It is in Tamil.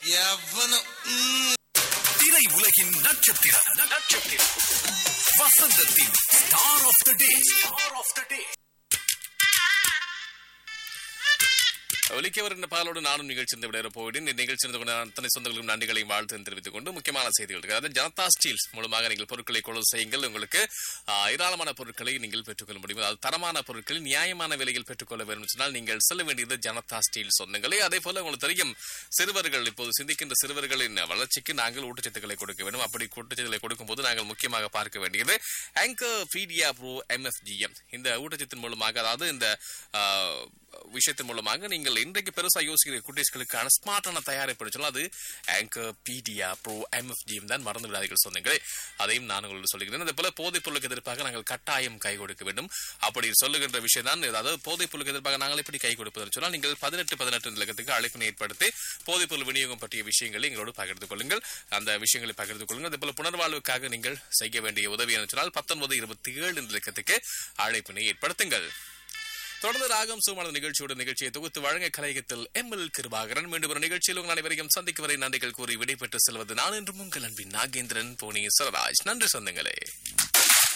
எவனும் திரை உலகின் நட்சத்திரம் வசந்தத்தின் ஸ்டார் ஆஃப் த டே. ஒலிக்கவர் என்ற பாலோடு நானும் நிகழ்ச்சி விட போயிடும். இந்த நிகழ்ச்சி அத்தனை சொந்தங்களும் நன்றிகளையும் வாழ்த்து தெரிவித்துக் கொண்டு முக்கியமான செய்திகள் அதாவது ஜனதா ஸ்டீல்ஸ் மூலமாக நீங்கள் பொருட்களை கொள்வது செய்யுங்கள். உங்களுக்கு ஏராளமான பொருட்களை நீங்கள் பெற்றுக்கொள்ள முடியும். அதாவது தரமான பொருட்களை நியாயமான விலையில் பெற்றுக்கொள்ள வேண்டும் சொன்னால் நீங்கள் செல்ல வேண்டியது ஜனதா ஸ்டீல் சொந்தங்களே. அதே போல உங்களுக்கு தெரியும், சிறுவர்கள் இப்போது சிந்திக்கின்ற சிறுவர்களின் வளர்ச்சிக்கு நாங்கள் ஊட்டச்சத்துக்களை கொடுக்க வேண்டும். அப்படி ஊட்டச்சத்துக்களை கொடுக்கும் போது நாங்கள் முக்கியமாக பார்க்க வேண்டியது ஆங்கர் ஃபீடியா ப்ரோ MFGM. இந்த ஊட்டச்சத்தின் மூலமாக, அதாவது இந்த விஷயத்தின் மூலமாக நீங்கள் இன்றைக்கு பெருசா யோசிக்கிற குட்டீஸ்களுக்கான ஸ்மார்ட்டான தயாரிப்பு சொன்னால் அது ஆங்கர் பீடியா ப்ரோ MFGM தான். மறந்து விடாதீர்கள் சொந்தங்களே. அதையும் நான் உங்களுக்கு சொல்லுகிறேன். அதே போல போதைப் பொருளுக்கு எதிர்ப்பாக நாங்கள் கட்டாயம் கை கொடுக்க வேண்டும். அப்படி சொல்லுகின்ற விஷயம் தான். அதாவது போதைப் பொருளுக்கு எதிர்ப்பாக நாங்கள் எப்படி கை கொடுப்பதுன்னு சொன்னால் நீங்கள் 18 இலக்கத்துக்கு அழைப்பினை ஏற்படுத்தி போதைப் பொருள் விநியோகம் பற்றிய விஷயங்களை எங்களோடு பகிர்ந்து கொள்ளுங்கள். அந்த விஷயங்களை பகிர்ந்து கொள்ளுங்கள். அதே போல புனர்வாழ்வுக்காக நீங்கள் செய்ய வேண்டிய உதவி என்று சொன்னால் 1927 இலக்கத்துக்கு அழைப்பினை ஏற்படுத்துங்கள். தொடர்ந்து ராகம் சுமானது நிகழ்ச்சியை தொகுத்து வழங்க கலையகத்தில் ML கிருபாகரன். மீண்டும் ஒரு நிகழ்ச்சியில் உங்கள் அனைவரையும் சந்திக்கும் வரை நன்றிகள் கூறி விடைபெற்று செல்வது நான் என்றும் உங்கள் அன்பின் நாகேந்திரன் போனி சரராஜ். நன்றி சொந்தங்களே.